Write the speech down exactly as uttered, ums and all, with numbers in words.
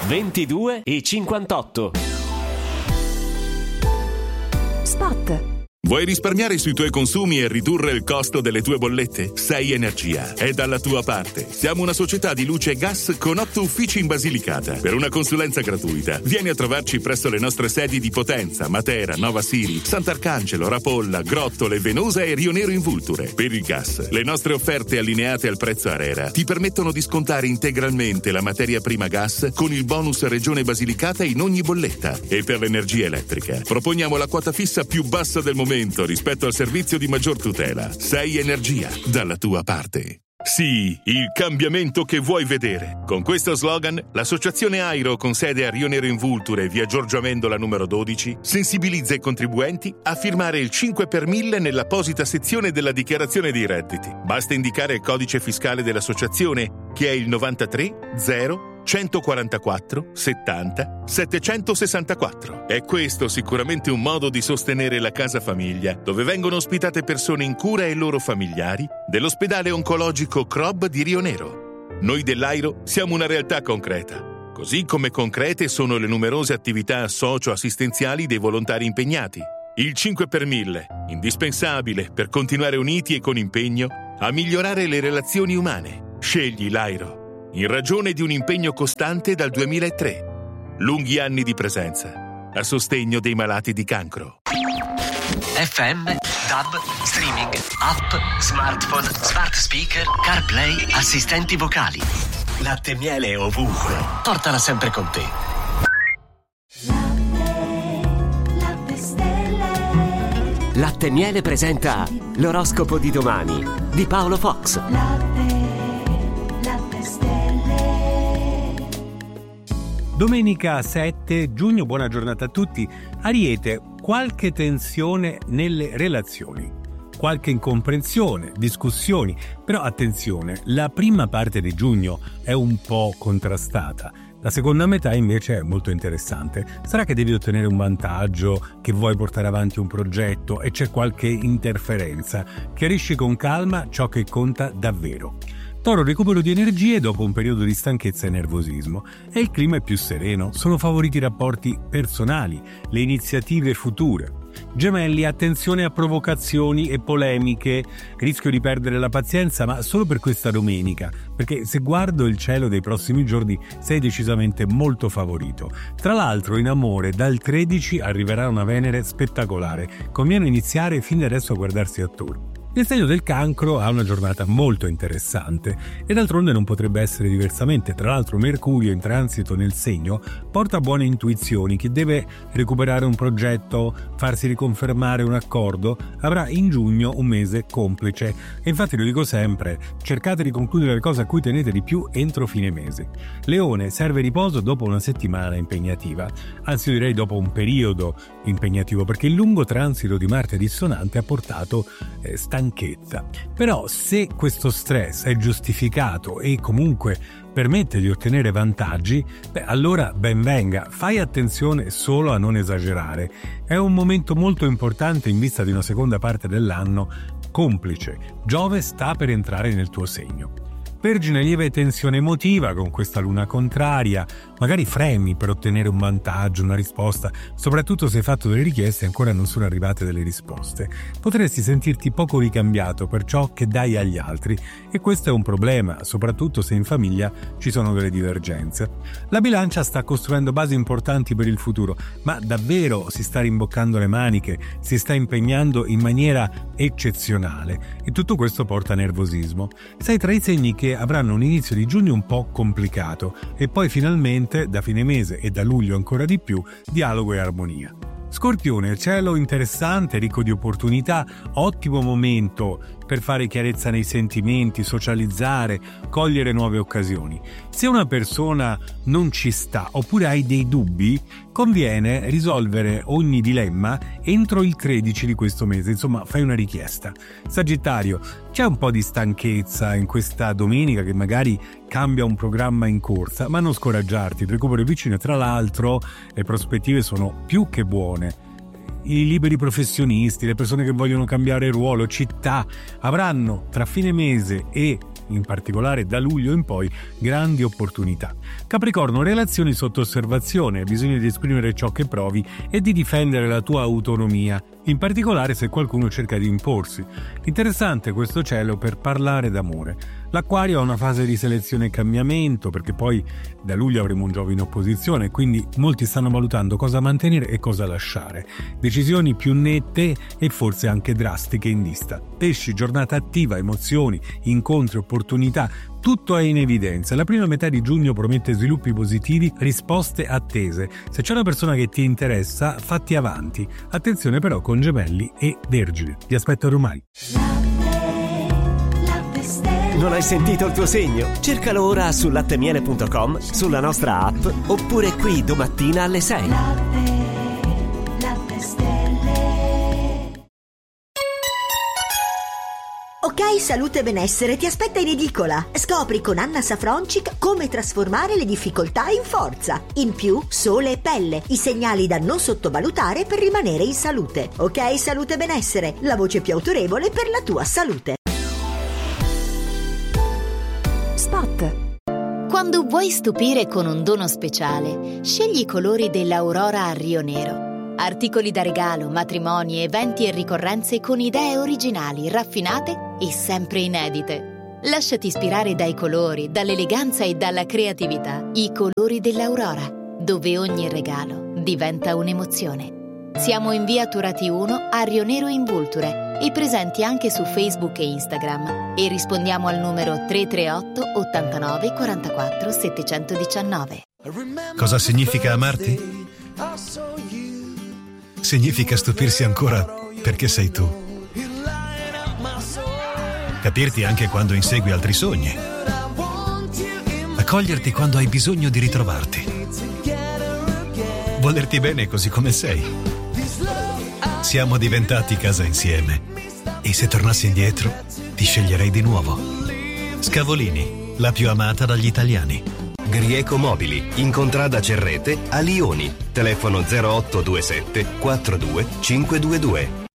ventidue e cinquantotto. Spot. Vuoi risparmiare sui tuoi consumi e ridurre il costo delle tue bollette? sei Energia è dalla tua parte. Siamo una società di luce e gas con otto uffici in Basilicata. Per una consulenza gratuita, vieni a trovarci presso le nostre sedi di Potenza, Matera, Nova Siri, Sant'Arcangelo, Rapolla, Grottole, Venosa e Rio Nero in Vulture. Per il gas, le nostre offerte allineate al prezzo ARERA ti permettono di scontare integralmente la materia prima gas con il bonus Regione Basilicata in ogni bolletta. E per l'energia elettrica, proponiamo la quota fissa più bassa del momento rispetto al servizio di maggior tutela. sei Energia, dalla tua parte. Sì, il cambiamento che vuoi vedere. Con questo slogan, l'associazione Airo, con sede a Rio Nero in Vulture, via Giorgio Amendola numero dodici, sensibilizza i contribuenti a firmare il cinque per mille nell'apposita sezione della dichiarazione dei redditi. Basta indicare il codice fiscale dell'associazione, che è il novantatré zero centoquarantaquattro settanta settecentosessantaquattro. È questo sicuramente un modo di sostenere la Casa Famiglia, dove vengono ospitate persone in cura e loro familiari dell'ospedale oncologico C R O B di Rio Nero. Noi dell'Airo siamo una realtà concreta, così come concrete sono le numerose attività socio-assistenziali dei volontari impegnati. Il cinque per mille, indispensabile per continuare uniti e con impegno a migliorare le relazioni umane. Scegli l'Airo, in ragione di un impegno costante dal duemilatré. Lunghi anni di presenza a sostegno dei malati di cancro. F M, D A B, streaming, app, smartphone, smart speaker, CarPlay, assistenti vocali. Latte e miele ovunque. Portala sempre con te. Latte stelle. Latte e miele presenta l'oroscopo di domani di Paolo Fox. Latte, latte stelle. Domenica sette giugno, buona giornata a tutti. Ariete, qualche tensione nelle relazioni, qualche incomprensione, discussioni, però attenzione, la prima parte di giugno è un po' contrastata. La seconda metà invece è molto interessante. Sarà che devi ottenere un vantaggio, che vuoi portare avanti un progetto e c'è qualche interferenza. Chiarisci con calma ciò che conta davvero. Toro, recupero di energie dopo un periodo di stanchezza e nervosismo e il clima è più sereno, sono favoriti i rapporti personali, le iniziative future. Gemelli, attenzione a provocazioni e polemiche, rischio di perdere la pazienza, ma solo per questa domenica, perché se guardo il cielo dei prossimi giorni sei decisamente molto favorito. Tra l'altro in amore dal tredici arriverà una Venere spettacolare, conviene iniziare fin da adesso a guardarsi attorno. Il segno del Cancro ha una giornata molto interessante e d'altronde non potrebbe essere diversamente. Tra l'altro Mercurio in transito nel segno porta buone intuizioni. Chi deve recuperare un progetto, farsi riconfermare un accordo, avrà in giugno un mese complice. E infatti lo dico sempre, cercate di concludere le cose a cui tenete di più entro fine mese. Leone, serve riposo dopo una settimana impegnativa, anzi direi dopo un periodo impegnativo, perché il lungo transito di Marte dissonante ha portato eh, stanchezza. Però se questo stress è giustificato e comunque permette di ottenere vantaggi, beh, allora ben venga, fai attenzione solo a non esagerare. È un momento molto importante in vista di una seconda parte dell'anno complice. Giove sta per entrare nel tuo segno. Vergine, lieve tensione emotiva con questa luna contraria, magari fremi per ottenere un vantaggio, una risposta, soprattutto se hai fatto delle richieste e ancora non sono arrivate delle risposte. Potresti sentirti poco ricambiato per ciò che dai agli altri e questo è un problema, soprattutto se in famiglia ci sono delle divergenze. La Bilancia sta costruendo basi importanti per il futuro, ma davvero si sta rimboccando le maniche, si sta impegnando in maniera eccezionale e tutto questo porta a nervosismo. Sei tra i segni che avranno un inizio di giugno un po' complicato e poi finalmente da fine mese e da luglio ancora di più dialogo e armonia. Scorpione, cielo interessante, ricco di opportunità, ottimo momento per fare chiarezza nei sentimenti, socializzare, cogliere nuove occasioni. Se una persona non ci sta oppure hai dei dubbi, conviene risolvere ogni dilemma entro il tredici di questo mese, insomma fai una richiesta. Sagittario, c'è un po' di stanchezza in questa domenica che magari cambia un programma in corsa, ma non scoraggiarti, il recupero è vicino e tra l'altro le prospettive sono più che buone. I liberi professionisti, le persone che vogliono cambiare ruolo, città, avranno tra fine mese e in particolare da luglio in poi, grandi opportunità. Capricorno, relazioni sotto osservazione, bisogno di esprimere ciò che provi e di difendere la tua autonomia, in particolare se qualcuno cerca di imporsi. Interessante questo cielo per parlare d'amore. L'Acquario ha una fase di selezione e cambiamento, perché poi da luglio avremo un Giove in opposizione, quindi molti stanno valutando cosa mantenere e cosa lasciare. Decisioni più nette e forse anche drastiche in vista. Pesci, giornata attiva, emozioni, incontri, opportunità, tutto è in evidenza. La prima metà di giugno promette sviluppi positivi, risposte attese. Se c'è una persona che ti interessa, fatti avanti. Attenzione però con Gemelli e Vergine. Vi aspetto domani. Non hai sentito il tuo segno? Cercalo ora su lattemiele punto com, sulla nostra app, oppure qui domattina alle sei. Latte, latte stelle. Ok, salute e benessere ti aspetta in edicola. Scopri con Anna Safroncic come trasformare le difficoltà in forza. In più, sole e pelle, i segnali da non sottovalutare per rimanere in salute. Ok, salute e benessere, la voce più autorevole per la tua salute. Spot. Quando vuoi stupire con un dono speciale, scegli i colori dell'Aurora a Rio Nero. Articoli da regalo, matrimoni, eventi e ricorrenze con idee originali, raffinate e sempre inedite. Lasciati ispirare dai colori, dall'eleganza e dalla creatività. I colori dell'Aurora, dove ogni regalo diventa un'emozione. Siamo in via Turati uno a Rio Nero in Vulture e presenti anche su Facebook e Instagram, e rispondiamo al numero tre tre otto ottantanove quarantaquattro settecentodiciannove. Cosa significa amarti? Significa stupirsi ancora perché sei tu. Capirti anche quando insegui altri sogni. Accoglierti quando hai bisogno di ritrovarti. Volerti bene così come sei. Siamo diventati casa insieme. E se tornassi indietro, ti sceglierei di nuovo. Scavolini, la più amata dagli italiani. Grieco Mobili, in contrada Cerrete a Lioni. Telefono zero otto due sette quattro due cinque due due.